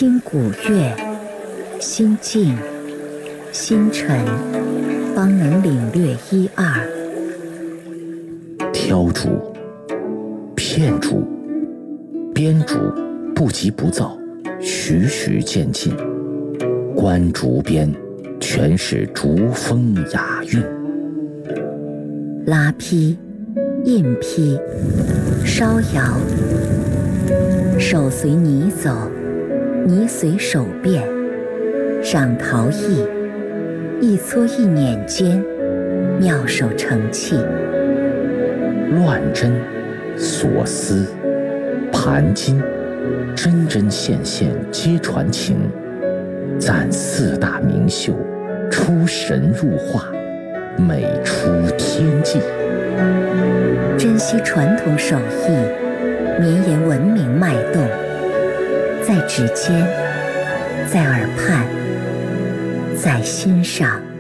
听古乐，心静心沉，方能领略一二。 挑竹、片竹、编竹不急不躁，徐徐渐进。观竹边，全是竹风雅韵。 拉坯、印坯、烧窑，手随泥走，泥随手变。赏陶艺，一撮一捻间，妙手成器。 乱针、锁丝、盘金，针针线线皆传情。赞四大名秀，出神入化，美出天际。 珍惜传统手艺，绵延文明脉动，在指尖，在耳畔，在心上。